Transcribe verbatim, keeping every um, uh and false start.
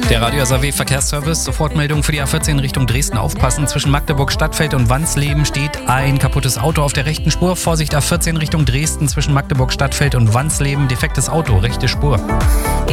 Der Radio S A W Verkehrsservice, Sofortmeldung für die A vierzehn Richtung Dresden. Aufpassen, zwischen Magdeburg Stadtfeld und Wansleben steht ein kaputtes Auto auf der rechten Spur. Vorsicht, A vierzehn Richtung Dresden, zwischen Magdeburg Stadtfeld und Wansleben, defektes Auto, rechte Spur.